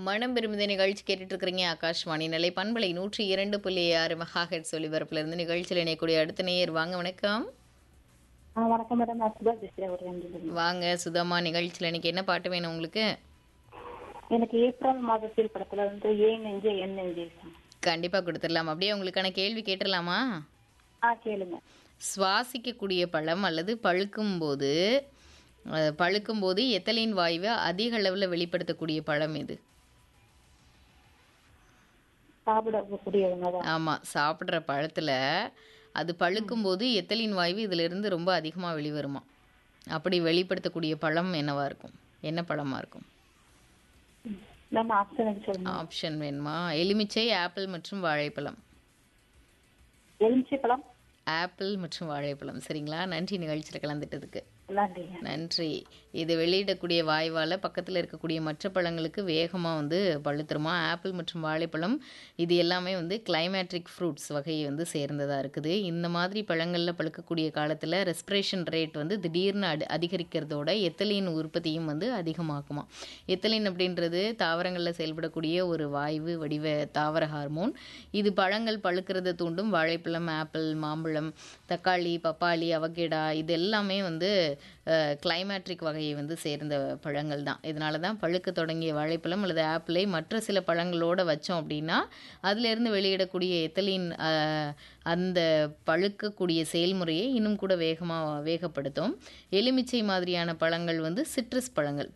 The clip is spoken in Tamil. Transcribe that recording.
மனம் விரும்புத நிகழ்ச்சி கேட்டுட்டு இருக்கிறீங்க. ஆகாஷ்வாணி நிலை பண்பலை 102.6 மெகாஹெர்ட்ஸ் ஒலிபரப்புல இருந்து நிகழ்ச்சியில் இணையக்கூடிய அடுத்த நேயர். வாங்க, வணக்கம். வணக்கம் மேடம். நான் சுபா பேசுறேன். ஒரு 2 நிமிடம். வாங்க சுதமா. நிகழ்ச்சியில் இன்னைக்கு என்ன பாட்டு வேணும் உங்களுக்கு? எனக்கு ஏப்ரல் மாதத்தில் படத்துல வந்து ஏன் நெஞ்சே என் நெஞ்சே song. கண்டிப்பா கொடுத்துடலாம். அப்படியே உங்களுக்கான கேள்வி கேட்டுடலாமா? கேளுங்க. சுவாசிக்கக்கூடிய பழம் அல்லது பழுக்கும்போது எத்தலின் வாயுவை அதிக அளவில் வெளிப்படுத்தக்கூடிய பழம் எது? சாப்பிடக்கூடிய உணவா? ஆமாம், சாப்பிட்ற பழத்தில் அது பழுக்கும்போது எத்தலின் வாயு இதிலிருந்து ரொம்ப அதிகமாக வெளிவருமா. அப்படி வெளிப்படுத்தக்கூடிய பழம் என்னவா இருக்கும்? என்ன பழமாக இருக்கும்? நம்ம ஆப்ஷன் சொல்லுங்க. ஆப்ஷன் வேணுமா? எலுமிச்சை, ஆப்பிள் மற்றும் வாழைப்பழம். எலுமிச்சை பழம். ஆப்பிள் மற்றும் வாழைப்பழம். சரிங்களா? நன்றி நிகழ்ச்சியில் கலந்துட்டதுக்கு. நன்றிங்க. நன்றி. இது வெளியிடக்கூடிய வாயுவால் பக்கத்தில் இருக்கக்கூடிய மற்ற பழங்களுக்கு வேகமாக வந்து பழுத்துருமா. ஆப்பிள் மற்றும் வாழைப்பழம் இது எல்லாமே வந்து கிளைமேட்ரிக் ஃப்ரூட்ஸ் வகையை வந்து சேர்ந்ததாக இருக்குது. இந்த மாதிரி பழங்களில் பழுக்கக்கூடிய காலத்தில் ரெஸ்பிரேஷன் ரேட் வந்து திடீர்னு அதிகரிக்கிறதோட எத்தலின் உற்பத்தியும் வந்து அதிகமாக்குமா. எத்தலின் அப்படின்றது தாவரங்களில் செயல்படக்கூடிய ஒரு வாயு வடிவ தாவர ஹார்மோன். இது பழங்கள் பழுக்கிறத தூண்டும். வாழைப்பழம், ஆப்பிள், மாம்பழம், தக்காளி, பப்பாளி, அவகேடா இது எல்லாமே வந்து கிளைமேட்ரிக் வகையை வந்து சேர்ந்த பழங்கள் தான். இதனால தான் பழுக்க தொடங்கிய வாழைப்பழம் அல்லது ஆப்பிளை மற்ற சில பழங்களோடு வச்சோம் அப்படின்னா அதிலிருந்து வெளியிடக்கூடிய எத்தலின் அந்த பழுக்கக்கூடிய செயல்முறையை இன்னும் கூட வேகப்படுத்தும். எலுமிச்சை மாதிரியான பழங்கள் வந்து சிட்ரஸ் பழங்கள்,